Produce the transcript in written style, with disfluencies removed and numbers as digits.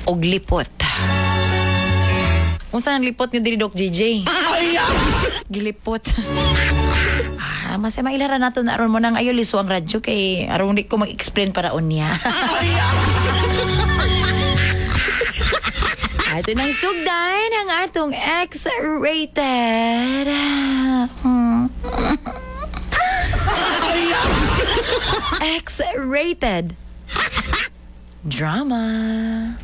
og lipot. Unsa ang lipot niyo diri Doc JJ? Gilipot. Masay mailara nato na aron mo nang ayo liso ang radyo kay aron di ko mag-explain para unya. Ito nang sugdan ang atong X-rated. X-rated drama.